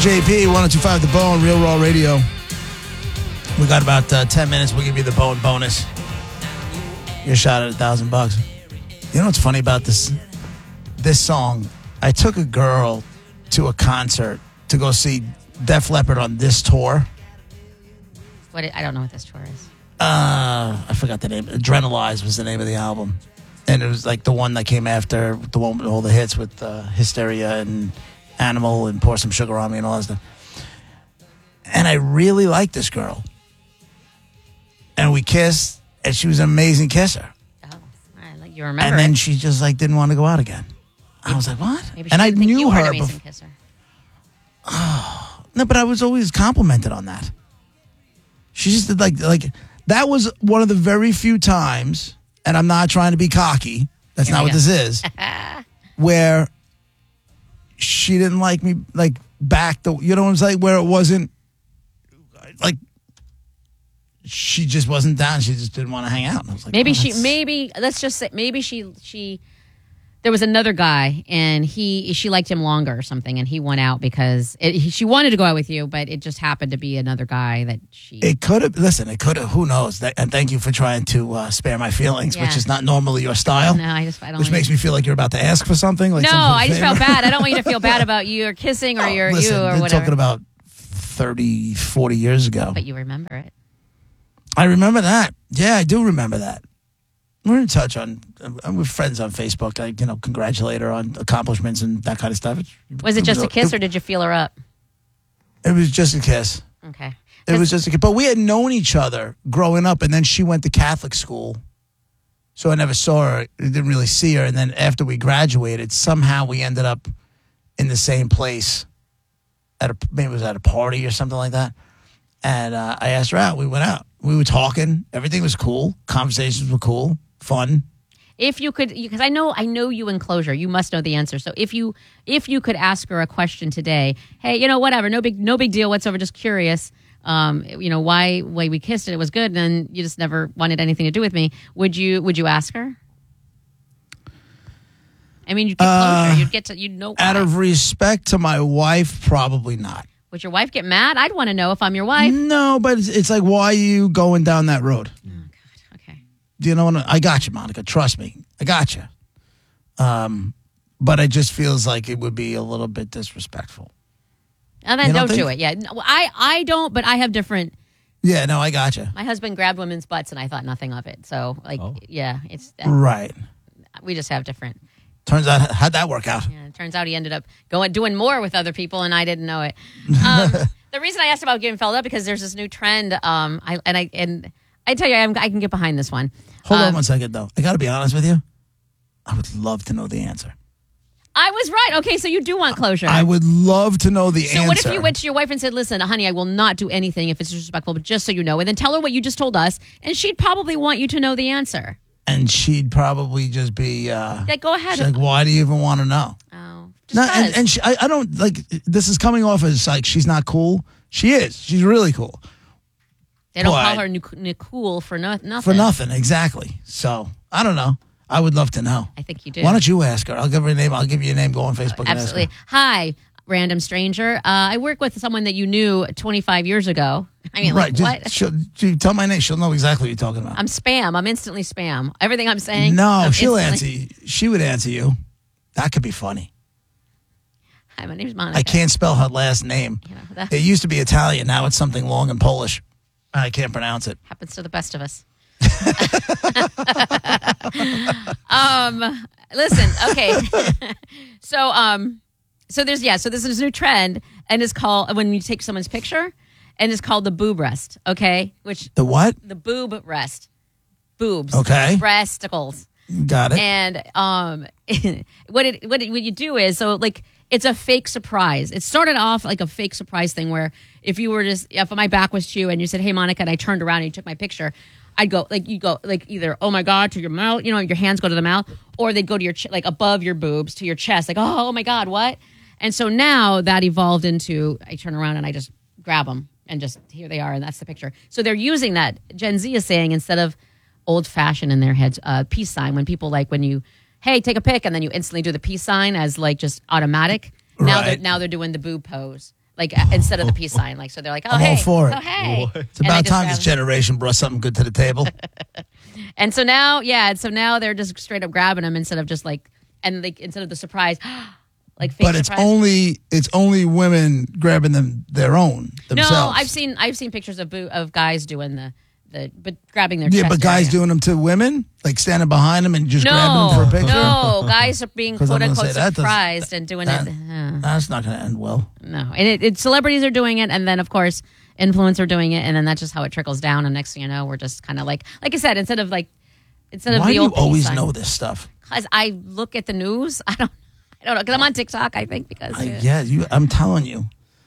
JP, 102.5 The Bone, Real Raw Radio. We got about 10 minutes. We'll give you the Bone bonus. Your shot at $1,000. You know what's funny about this song? I took a girl to a concert to go see Def Leppard on this tour. I don't know what this tour is. I forgot the name. Adrenalize was the name of the album. And it was like the one that came after the one with all the hits with Hysteria and Animal and Pour Some Sugar on Me and all that stuff. And I really liked this girl. And we kissed, and she was an amazing kisser. Oh, you remember. And then she just like didn't want to go out again. I was like, what? Maybe and I didn't think knew you were her. an amazing kisser. No, but I was always complimented on that. She just did like that was one of the very few times, and I'm not trying to be cocky. That's not what this is. Where she didn't like me, like back the, you know what I'm saying? Where it wasn't like she just wasn't down. She just didn't want to hang out. And I was like, let's just say maybe she. There was another guy, and she liked him longer or something, and he went out because she wanted to go out with you, but it just happened to be another guy that she... It could have, who knows? And thank you for trying to spare my feelings, which is not normally your style. No, I don't. Which makes me feel like you're about to ask for something. Like no, I just felt bad. I don't want you to feel bad about you or kissing or you or whatever. Talking about 30, 40 years ago. But you remember it. I remember that. Yeah, I do remember that. We're in touch we're friends on Facebook. I, congratulate her on accomplishments and that kind of stuff. Was it just a kiss or did you feel her up? It was just a kiss. Okay. It was just a kiss. But we had known each other growing up, and then she went to Catholic school. So I never saw her. I didn't really see her. And then after we graduated, somehow we ended up in the same place. Maybe it was at a party or something like that. And I asked her out. We went out. We were talking. Everything was cool. Conversations were cool. Fun. If you could, because I know you in closure, you must know the answer. So if you could ask her a question today, hey, whatever, no big deal whatsoever, just curious, why we kissed and it was good, and then you just never wanted anything to do with me. Would you ask her? I mean, you'd get closure. You'd know why. Out of respect to my wife, probably not. Would your wife get mad? I'd want to know if I'm your wife. No, but it's like, why are you going down that road? Oh, God. Okay. Do you know what? I got you, Monica. Trust me. I got you. But it just feels like it would be a little bit disrespectful. And then don't do it. Yeah. No, I don't, but I have different. Yeah, no, I got you. My husband grabbed women's butts and I thought nothing of it. So, yeah, it's. Right. We just have different. Turns out, how'd that work out? Yeah, it turns out he ended up doing more with other people, and I didn't know it. The reason I asked about getting felled up because there's this new trend. I tell you, I can get behind this one. Hold on 1 second, though. I got to be honest with you. I would love to know the answer. I was right. Okay, so you do want closure. I would love to know the answer. So what if you went to your wife and said, "Listen, honey, I will not do anything if it's disrespectful, but just so you know," and then tell her what you just told us, and she'd probably want you to know the answer. And she'd probably just be go ahead. She's like, why do you even want to know? Oh, and I don't like. This is coming off as like she's not cool. She is. She's really cool. They don't call her Nicole for nothing. For nothing, exactly. So I don't know. I would love to know. I think you do. Why don't you ask her? I'll give her a name. I'll give you a name. Go on Facebook. Absolutely. And ask her. Hi, random stranger. I work with someone that you knew 25 years ago. I mean, right. What? She'll tell my name. She'll know exactly what you're talking about. I'm spam. I'm instantly spam. Everything I'm saying. No, she'll answer you. She would answer you. That could be funny. Hi, my name's Monica. I can't spell her last name. It used to be Italian. Now it's something long in Polish. I can't pronounce it. Happens to the best of us. Listen, okay. So there's this new trend, and it's called when you take someone's picture, and it's called the boob rest. Okay, which the what? The boob rest. Boobs. Okay. Breasticles. Got it. And what you do is it's a fake surprise. It started off like a fake surprise thing where if my back was to you and you said, "Hey, Monica," and I turned around and you took my picture, I'd go either, "Oh my God," to your mouth, your hands go to the mouth, or they'd go to your above your boobs to your chest, like, "Oh my God, what?" And so now that evolved into I turn around and I just grab them and just here they are and that's the picture. So they're using that. Gen Z is saying instead of old fashioned in their heads, peace sign when people when you, hey, take a pic and then you instantly do the peace sign as just automatic. Now they're doing the boob pose. like instead of the peace sign. Like so, they're like, oh I'm hey, all for it. oh hey. It's about time this generation brought something good to the table. And so now, they're just straight up grabbing them instead of just like, and like instead of the surprise, like fake But surprise. it's only women grabbing their own themselves. No, I've seen pictures of guys doing the but grabbing their Yeah, chest but guys area. doing them to women, like standing behind them and just grabbing them for a picture. No, guys are being 'Cause I'm quote gonna unquote say that surprised and doing it. That's not going to end well. No, and celebrities are doing it, and then of course influencers are doing it, and then that's just how it trickles down. And next thing you know, we're just kind of like I said, instead of Why the do old you peace always sign. know this stuff? Because I look at the news. I don't know because I'm on TikTok. I think because I'm telling you,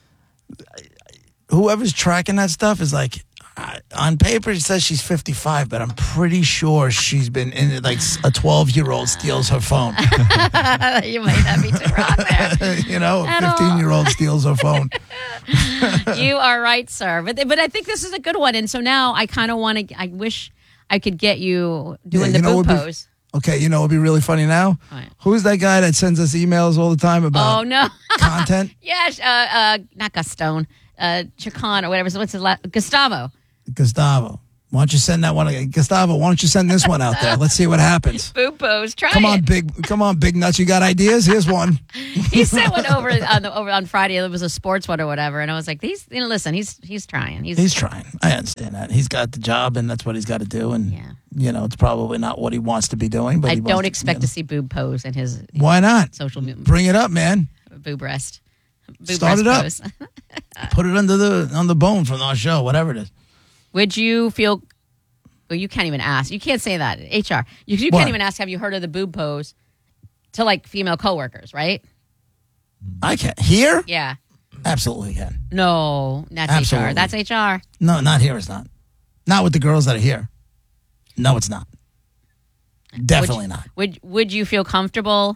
whoever's tracking that stuff is like, on paper it says she's 55, but I'm pretty sure she's been in it. Like a 12-year-old steals her phone. you might not be too wrong there. You know, a At all. 15-year-old steals her phone. You are right, sir. But I think this is a good one, and so now I kind of want to. I wish I could get you doing the boob pose. Okay, you know, it'd be really funny now. What? Who's that guy that sends us emails all the time about Oh no. content? Yeah, not Gastone, Chacon or whatever. So what's his last? Gustavo. Gustavo. Why don't you send that one? Gustavo, why don't you send this one out there? Let's see what happens. Boob pose. Try Come it. on, big nuts. You got ideas? Here's one. He sent one over on Friday. It was a sports one or whatever, and I was like, listen, he's trying. He's trying. I understand that. He's got the job, and that's what he's got to do. And Yeah. you know, it's probably not what he wants to be doing. But I he wants don't expect to see boob pose in his Why not? social media. Bring it up, man. Boob rest. Boob Start rest it up. pose. Put it on the bone from our show, whatever it is. Would you feel? Well, you can't even ask. You can't say that. HR. You What? can't even ask. Have you heard of the boob pose to like female coworkers? Right? I can't. Here? Yeah. Absolutely can. No, that's Absolutely. HR. That's HR. No, not here. It's not. Not with the girls that are here. No, it's not. Definitely not. Would you feel comfortable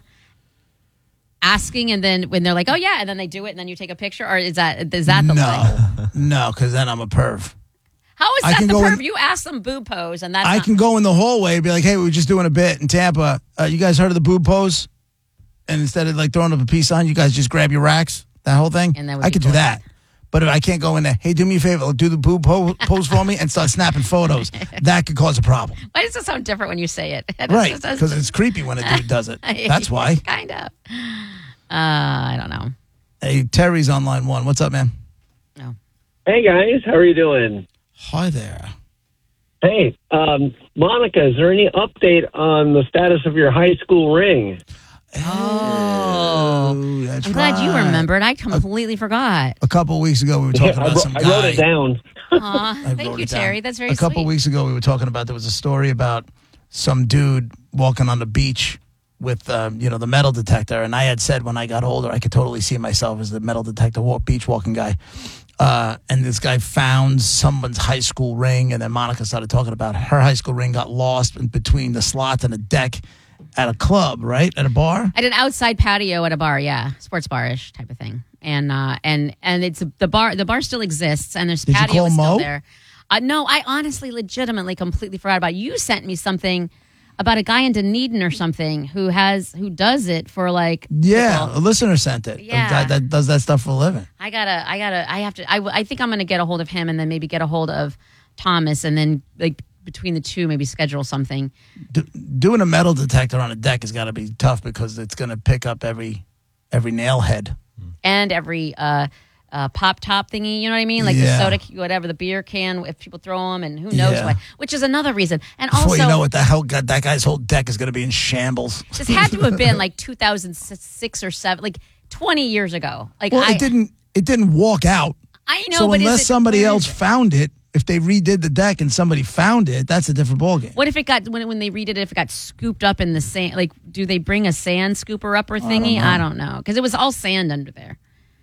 asking, and then when they're like, "Oh yeah," and then they do it, and then you take a picture, or is that the way? No, because then I'm a perv. How is I that can the go in- perv? You ask them boob pose, and that's I not- can go in the hallway and be like, hey, we were just doing a bit in Tampa. You guys heard of the boob pose? And instead of like throwing up a peace sign, you guys just grab your racks, that whole thing. And that would I be could do cool. that. But if I can't go in there, hey, do me a favor, do the boob pose for me and start snapping photos. That could cause a problem. Why does it sound different when you say it? Right, because it's creepy when a dude does it. That's why. Kind of. I don't know. Hey, Terry's on line one. What's up, man? No. Hey guys, how are you doing? Hi there. Hey, Monica, is there any update on the status of your high school ring? Oh, that's I'm glad you right. remembered. I completely forgot. A couple of weeks ago, we were talking about some guy. I wrote it down. Aw, I thank wrote you, it down. Terry. That's very A couple sweet. weeks ago, we were talking about there was a story about some dude walking on the beach with the metal detector, and I had said when I got older, I could totally see myself as the metal detector beach walking guy. And this guy found someone's high school ring, and then Monica started talking about her high school ring got lost in between the slots and a deck at a club, right? At a bar. At an outside patio at a bar, yeah, sports bar-ish type of thing. And it's the bar. The bar still exists, and there's Did you patio call is still Mo? there. No, I honestly, legitimately, completely forgot about it. You sent me something about a guy in Dunedin or something who does it for like Yeah, people. a listener sent it. Yeah. A guy that does that stuff for a living. I think I'm gonna get a hold of him and then maybe get a hold of Thomas and then like between the two maybe schedule something. Doing a metal detector on a deck has got to be tough because it's going to pick up every nail head. And every pop top thingy, you know what I mean? Like Yeah. the soda, whatever, the beer can, if people throw them, and who knows Yeah. why. Which is another reason. And Before also, you know it, that guy's whole deck is going to be in shambles. this had to have been like 2006 or 7, like 20 years ago. Like Well, it didn't walk out. I know, So but unless is it, somebody where else is it? found it, if they redid the deck and somebody found it, that's a different ballgame. What if it got when they redid it? If it got scooped up in the sand, like do they bring a sand scooper up or thingy? I don't know because it was all sand under there.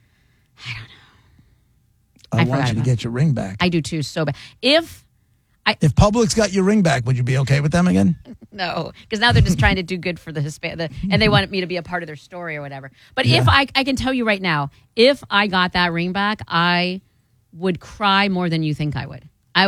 I forgot want you to about get your ring back. I do too, so bad. If If Publix got your ring back, would you be okay with them again? no, because now they're just trying to do good for and they want me to be a part of their story or whatever. But if I can tell you right now, if I got that ring back, I would cry more than you think I would. I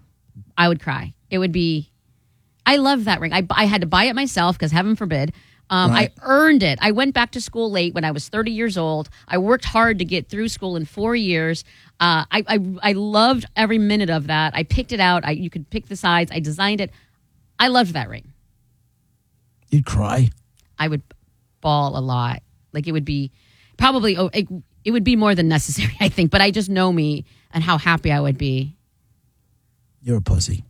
would cry. It would be. I love that ring. I had to buy it myself because heaven forbid. Right. I earned it. I went back to school late when I was 30 years old. I worked hard to get through school in 4 years. I loved every minute of that. I picked it out. You could pick the size. I designed it. I loved that ring. You'd cry. I would bawl a lot. Like it would be probably, it would be more than necessary, I think. But I just know me and how happy I would be. You're a pussy.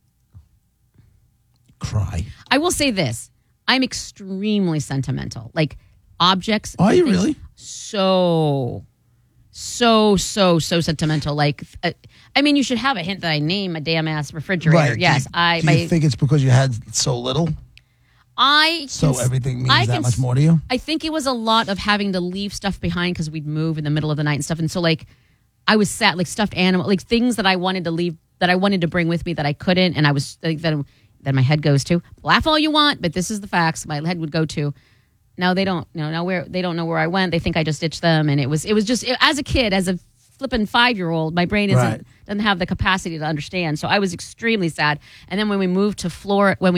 Cry. I will say this. I'm extremely sentimental. Like objects. Are you things- really? So sentimental. Like, I mean, you should have a hint that I name a damn ass refrigerator. Right. Yes. Do you think it's because you had so little? So everything means that much more to you? I think it was a lot of having to leave stuff behind because we'd move in the middle of the night and stuff. And so, like, I was sad, like stuffed animal, like things that I wanted to leave, that I wanted to bring with me that I couldn't. And I was, like, then my head goes to, laugh all you want, but this is the facts. My head would go to, now they don't know they don't know where I went. They think I just ditched them. And it was just, as a kid, as a flippin' 5-year-old, my brain doesn't have the capacity to understand. So I was extremely sad. And then when we moved to Florida, from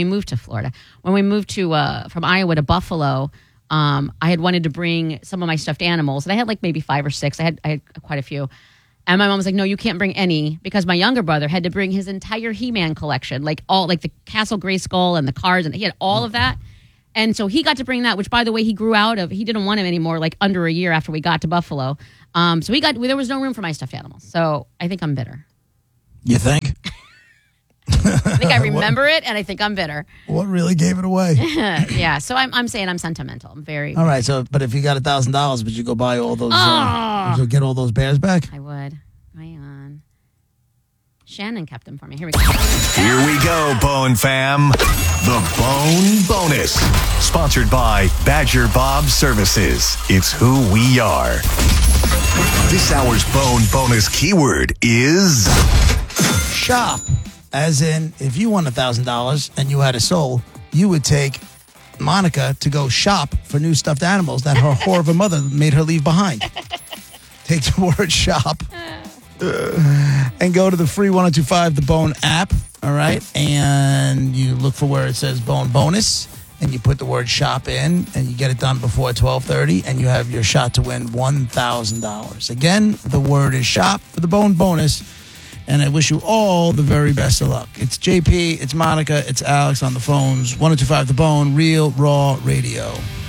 Iowa to Buffalo, I had wanted to bring some of my stuffed animals, and I had like maybe 5 or 6. I had quite a few. And my mom was like, no, you can't bring any, because my younger brother had to bring his entire He-Man collection, like the Castle Grayskull and the cars, and he had all of that. And so he got to bring that, which, by the way, he grew out of. He didn't want him anymore, like under a year after we got to Buffalo. So there was no room for my stuffed animals. So I think I'm bitter. You think? I think I remember it, and I think I'm bitter. What really gave it away? Yeah. So I'm saying I'm sentimental. I'm very. All right. So, but if you got $1,000, would you go buy all those? Would you get all those bears back? I would. Hang on. Shannon kept them for me. Here we go. Here we go, Bone Fam. The Bone Bonus. Sponsored by Badger Bob Services. It's who we are. This hour's Bone Bonus keyword is Shop. As in, if you won $1,000 and you had a soul, you would take Monica to go shop for new stuffed animals that her whore of a mother made her leave behind. Take the word shop and go to the free 1025 The Bone app, all right? And you look for where it says Bone Bonus, and you put the word shop in, and you get it done before 12:30, and you have your shot to win $1,000. Again, the word is shop for the Bone Bonus, and I wish you all the very best of luck. It's JP, it's Monica, it's Alex on the phones, 1025 The Bone, Real Raw Radio.